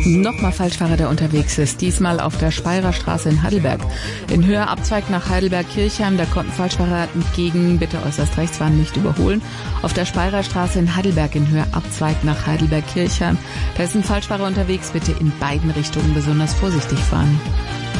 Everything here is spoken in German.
Nochmal Falschfahrer, der unterwegs ist. Diesmal auf der Speyerer Straße in Heidelberg. In Höhe Abzweig nach Heidelberg-Kirchheim. Da kommt ein Falschfahrer entgegen. Bitte äußerst rechts fahren, nicht überholen. Auf der Speyerer Straße in Heidelberg in Höhe Abzweig nach Heidelberg-Kirchheim. Da ist ein Falschfahrer unterwegs. Bitte in beiden Richtungen besonders vorsichtig fahren.